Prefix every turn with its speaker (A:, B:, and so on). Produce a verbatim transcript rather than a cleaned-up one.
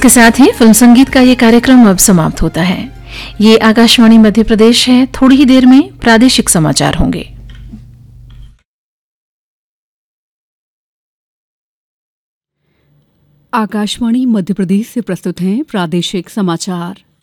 A: इसके साथ ही फिल्म संगीत का ये कार्यक्रम अब समाप्त होता है। ये आकाशवाणी मध्य प्रदेश है। थोड़ी ही देर में प्रादेशिक समाचार होंगे।
B: आकाशवाणी मध्य प्रदेश से प्रस्तुत हैं प्रादेशिक समाचार।